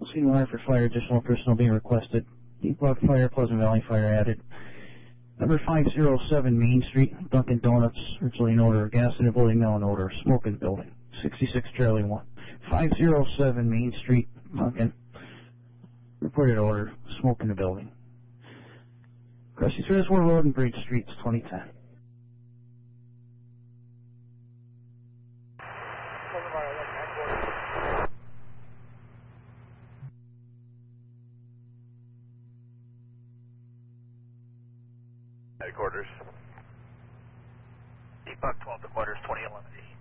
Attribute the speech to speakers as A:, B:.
A: Scene wire for fire, additional personnel being requested. Deep Rock Fire, Pleasant Valley Fire added. Number 507 Main Street, Dunkin' Donuts, originally an odor of gas in the building, now an odor of smoke in the building. 66 Charlie 1. 507 Main Street, Dunkin', reported odor, smoke in the building. Crossing Reservoir Road and Bridge Streets, 2010.
B: Headquarters. Deep Buck 12 to quarters, 2011.